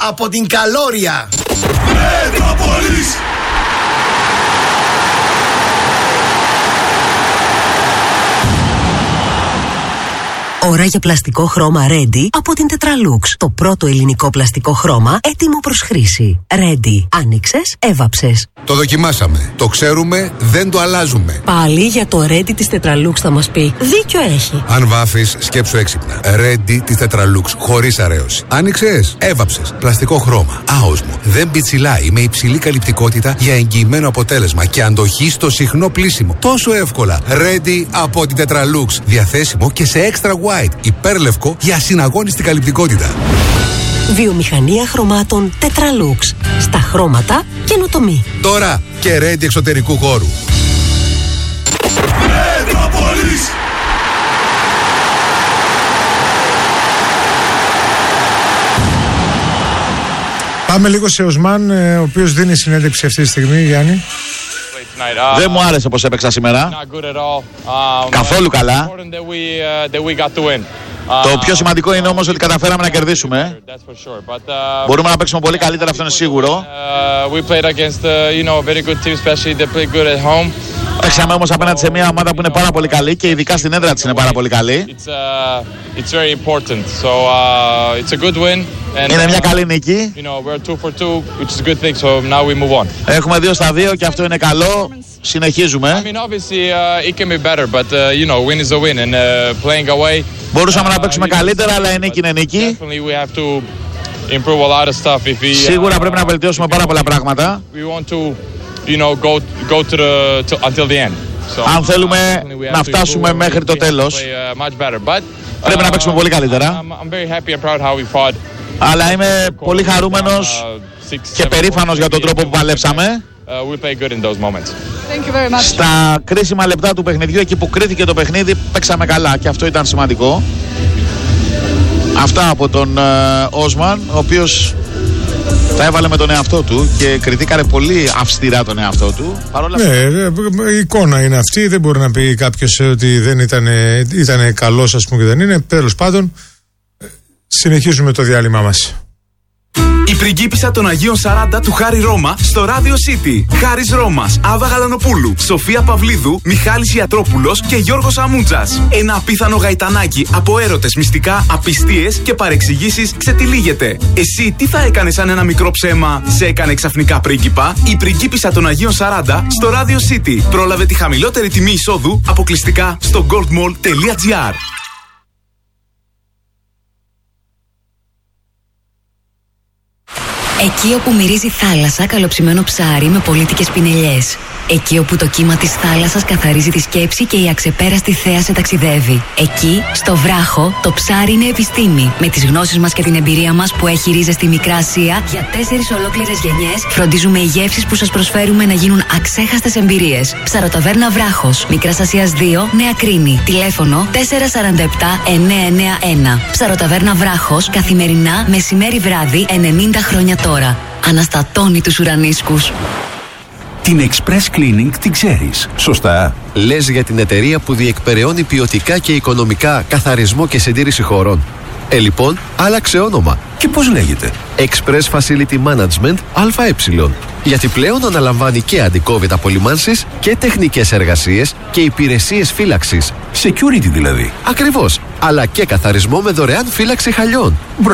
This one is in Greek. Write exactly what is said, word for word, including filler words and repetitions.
από την Καλόρια. Μετρόπολης. Ώρα για πλαστικό χρώμα Ready από την Tetralux. Το πρώτο ελληνικό πλαστικό χρώμα έτοιμο προς χρήση. Ready. Άνοιξες, έβαψες. Το δοκιμάσαμε. Το ξέρουμε, δεν το αλλάζουμε. Πάλι για το Ready της Tetralux θα μας πει. Δίκιο έχει. Αν βάφεις, σκέψου έξυπνα. Ready της Tetralux, χωρίς αρέωση. Άνοιξες, έβαψες. Πλαστικό χρώμα. Άοσμο. Δεν πιτσιλάει, με υψηλή καλυπτικότητα για εγγυημένο αποτέλεσμα και αντοχή στο συχνό πλύσιμο. Τόσο εύκολα. Ready από την Tetralux. Διαθέσιμο και σε extra white. Υπέρλευκο για ασυναγώνιστη καλυπτικότητα. Βιομηχανία χρωμάτων Tetralux. Στα χρώματα καινοτομή. Τώρα και Ready εξωτερικού χώρου. Μετρόπολης. Πάμε λίγο σε Οσμάν, ο οποίος δίνει συνέντευξη αυτή τη στιγμή, Γιάννη. Δεν μου άρεσε πως έπαιξα σήμερα. Καθόλου καλά. Το πιο σημαντικό είναι όμως ότι καταφέραμε να κερδίσουμε. Μπορούμε να παίξουμε πολύ καλύτερα, αυτό είναι σίγουρο. Παίξαμε όμως απέναντι σε μια ομάδα που είναι πάρα πολύ καλή και ειδικά στην έδρα της είναι πάρα πολύ καλή. Είναι μια καλή νίκη. Έχουμε δύο στα δύο και αυτό είναι καλό. Συνεχίζουμε. Μπορούσαμε να παίξουμε καλύτερα, αλλά η νίκη είναι νίκη. Σίγουρα πρέπει να βελτιώσουμε πάρα πολλά πράγματα. Αν θέλουμε να φτάσουμε μέχρι το τέλος, πρέπει να παίξουμε πολύ καλύτερα. Αλλά είμαι πολύ χαρούμενος και περήφανος για τον τρόπο που παλέψαμε. Στα κρίσιμα λεπτά του παιχνιδιού, εκεί που κρίθηκε το παιχνίδι, παίξαμε καλά και αυτό ήταν σημαντικό. Αυτά από τον Όσμαν, ο οποίος τα έβαλε με τον εαυτό του και κριτήκαρε πολύ αυστηρά τον εαυτό του. Παρόλα... Ναι, η εικόνα είναι αυτή. Δεν μπορεί να πει κάποιος ότι δεν ήταν, ήταν καλός, ας πούμε, και δεν είναι. Τέλος πάντων, συνεχίζουμε το διάλειμμα μας. Η πριγκίπισσα των Αγίων σαράντα του Χάρη Ρώμα στο Radio City. Χάρης Ρώμας, Άβα Γαλανοπούλου, Σοφία Παυλίδου, Μιχάλης Ιατρόπουλος και Γιώργος Αμούντζας. Ένα απίθανο γαϊτανάκι από έρωτες, μυστικά, απιστίες και παρεξηγήσεις ξετυλίγεται. Εσύ τι θα έκανες αν ένα μικρό ψέμα σε έκανε ξαφνικά πρίγκιπα? Η πριγκίπισσα των Αγίων σαράντα στο Radio City. Πρόλαβε τη χαμηλότερη τιμή εισόδου αποκλειστικά στο goldmall τελεία gr. Εκεί όπου μυρίζει θάλασσα, καλοψημένο ψάρι με πολύτικες πινελιές. Εκεί όπου το κύμα της θάλασσας καθαρίζει τη σκέψη και η αξεπέραστη θέα σε ταξιδεύει. Εκεί, στο βράχο, το ψάρι είναι επιστήμη. Με τις γνώσεις μας και την εμπειρία μας που έχει ρίζες στη Μικρά Ασία, για τέσσερις ολόκληρες γενιές φροντίζουμε οι γεύσεις που σας προσφέρουμε να γίνουν αξέχαστες εμπειρίες. Ψαροταβέρνα Βράχος, Μικράς Ασίας δύο, Νέα Κρίνη. Τηλέφωνο τέσσερα τέσσερα επτά εννιά εννιά ένα. Ψαροταβέρνα Βράχος, καθημερινά, μεσημέρι βράδυ, ενενήντα χρόνια τώρα. Αναστατώνει τους ουρανίσκους. Την Express Cleaning την ξέρεις, σωστά? Λες για την εταιρεία που διεκπεραιώνει ποιοτικά και οικονομικά καθαρισμό και συντήρηση χωρών. Ε, λοιπόν, άλλαξε όνομα. Και πώς λέγεται? Express Facility Management ΑΕ. Γιατί πλέον αναλαμβάνει και αντικόβιτ απολυμάνσεις και τεχνικές εργασίες και υπηρεσίες φύλαξης. Security δηλαδή. Ακριβώς. Αλλά και καθαρισμό με δωρεάν φύλαξη χαλιών.